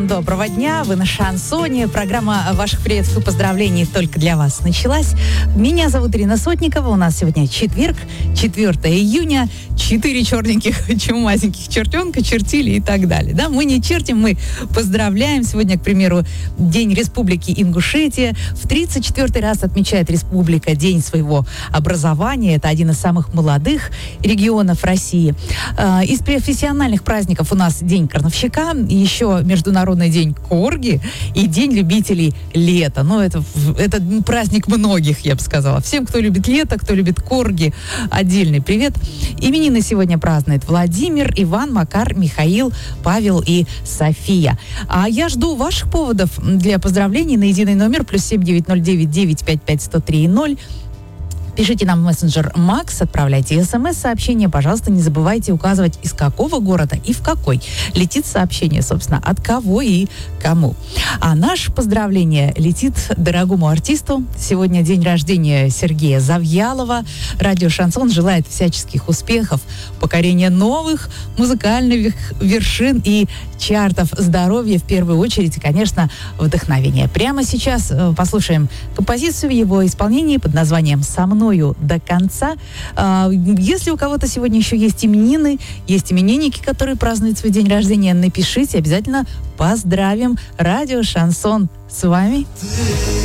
Доброго дня, вы на Шансоне. Программа ваших приветств и поздравлений только для вас началась. Меня зовут Ирина Сотникова. У нас сегодня четверг, 4 июня. 4 черненьких, чумазеньких чертенка чертили и так далее. Да, мы не чертим, мы поздравляем. Сегодня, к примеру, День Республики Ингушетия. В 34-й раз отмечает республика День своего образования. Это один из самых молодых регионов России. Из профессиональных праздников у нас День крановщика, еще Международный день корги и День любителей лета. Ну, это праздник многих, я бы сказала. Всем, кто любит лето, кто любит корги, отдельный привет. Именины сегодня празднуют Владимир, Иван, Макар, Михаил, Павел и София. А я жду ваших поводов для поздравлений на единый номер +7 909 955 103 0. Пишите нам в мессенджер Макс, отправляйте смс-сообщение. Пожалуйста, не забывайте указывать, из какого города и в какой летит сообщение, собственно, от кого и кому. А наше поздравление летит дорогому артисту. Сегодня день рождения Сергея Завьялова. Радио «Шансон» желает всяческих успехов, покорения новых музыкальных вершин и чартов, здоровья в первую очередь и, конечно, вдохновения. Прямо сейчас послушаем композицию в его исполнении под названием «Со мною до конца». Если у кого-то сегодня еще есть именины, есть именинники, которые празднуют свой день рождения, напишите, обязательно поздравим. Радио «Шансон» с вами.